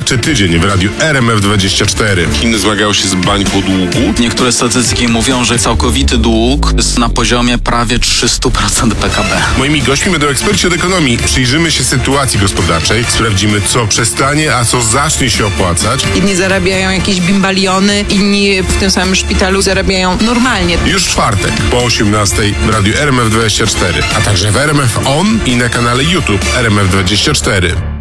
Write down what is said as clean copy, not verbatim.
Zaradczy tydzień w radiu RMF24. Chiny zmagają się z bańką długu. Niektóre statystyki mówią, że całkowity dług jest na poziomie prawie 300% PKB. Moimi gośćmi będą eksperci od ekonomii. Przyjrzymy się sytuacji gospodarczej, sprawdzimy, co przestanie, a co zacznie się opłacać. Inni zarabiają jakieś bimbaliony, inni w tym samym szpitalu zarabiają normalnie. Już w czwartek po 18:00 w radiu RMF24, a także w RMF On i na kanale YouTube RMF24.